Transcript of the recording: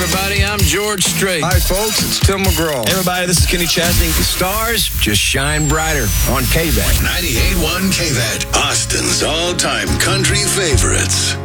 everybody. I'm George Strait. Hi, folks. It's Tim McGraw. Hey, everybody, this is Kenny Chesney. The stars just shine brighter on KVAC. 98.1 KVAC, Austin's all-time country favorites.